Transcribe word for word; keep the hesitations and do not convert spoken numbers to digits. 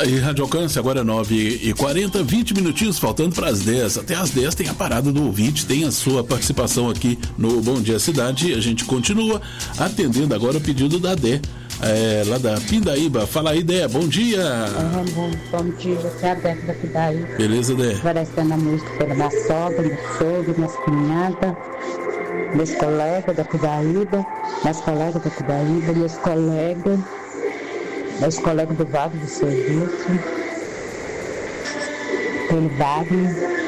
Aí, Rádio Alcance, agora é nove e quarenta, vinte minutinhos faltando para as dez. Até as dez tem a parada do ouvinte, tem a sua participação aqui no Bom Dia Cidade. A gente continua atendendo agora o pedido da Dé, é, lá da Pindaíba. Fala aí, Dé, bom dia. Uhum, bom, bom dia, aqui é a Dé da Pindaíba. Beleza, Dé? Agradecendo a música pela minha sogra, meu sogro, minhas cunhadas, meus colegas da Pindaíba, meus colegas da Pindaíba, meus colegas. Meus colegas do Vale do Serviço, pelo Wagner,